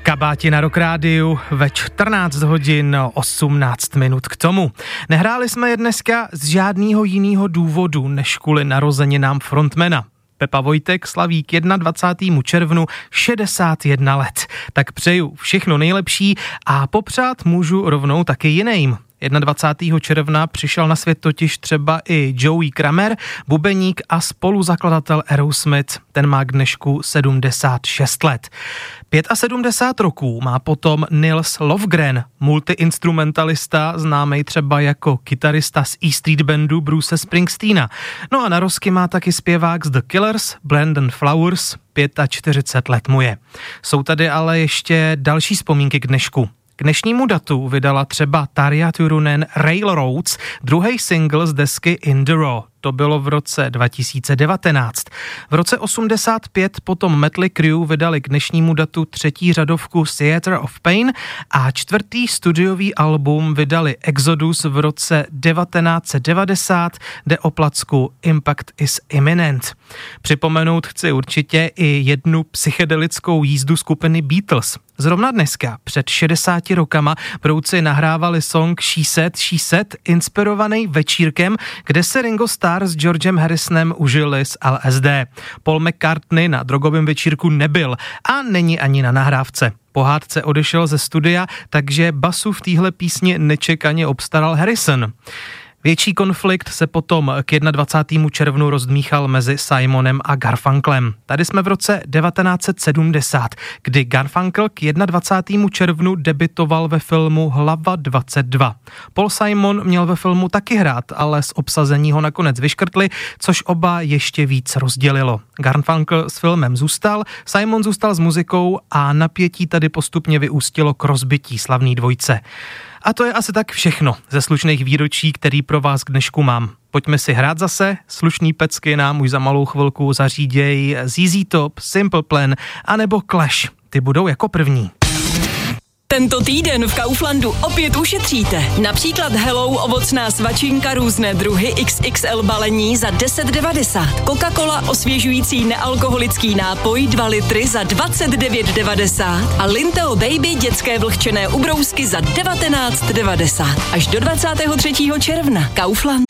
Kabáti na Rock Rádiu ve 14 hodin 18 minut k tomu. Nehráli jsme je dneska z žádného jiného důvodu, než kvůli narozeninám frontmana. Pepa Vojtek slaví k 21. červnu 61 let. Tak přeju všechno nejlepší a popřát můžu rovnou taky jiným. 21. června přišel na svět totiž třeba i Joey Kramer, bubeník a spoluzakladatel Aerosmith. Ten má k dnešku 76 let. 75 roků má potom Nils Lofgren, multiinstrumentalista, známý třeba jako kytarista z E Street bandu Bruce Springsteena. No a narozky má taky zpěvák z The Killers, Brandon Flowers, 45 let mu je. Jsou tady ale ještě další vzpomínky k dnešku. K dnešnímu datu vydala třeba Tarja Turunen Railroads, druhý single z desky In The Raw. To bylo v roce 2019. V roce 85 potom Mötley Crüe vydali k dnešnímu datu třetí řadovku Theater of Pain a čtvrtý studiový album vydali Exodus v roce 1990, jde o placku Impact is Imminent. Připomenout chci určitě i jednu psychedelickou jízdu skupiny Beatles. Zrovna dneska, před 60 rokama, brouci nahrávali song She Said, inspirovaný večírkem, kde se Ringo Starr s Georgem Harrisonem užili z LSD. Paul McCartney na drogovém večírku nebyl a není ani na nahrávce. Po hádce odešel ze studia, takže basu v téhle písni nečekaně obstaral Harrison. Větší konflikt se potom k 21. červnu rozdmíchal mezi Simonem a Garfunklem. Tady jsme v roce 1970, kdy Garfunkel k 21. červnu debitoval ve filmu Hlava 22. Paul Simon měl ve filmu taky hrát, ale z obsazení ho nakonec vyškrtli, což oba ještě víc rozdělilo. Garfunkel s filmem zůstal, Simon zůstal s muzikou a napětí tady postupně vyústilo k rozbití slavný dvojce. A to je asi tak všechno ze slušných výročí, který pro vás k dnešku mám. Pojďme si hrát zase, slušný pecky nám už za malou chvilku zaříděj ZZ Top, Simple Plan anebo Clash. Ty budou jako první. Tento týden v Kauflandu opět ušetříte. Například Hello ovocná svačinka různé druhy XXL balení za 10,90. Coca-Cola osvěžující nealkoholický nápoj 2 litry za 29,90. A Lintel Baby dětské vlhčené ubrousky za 19,90. Až do 23. června. Kaufland.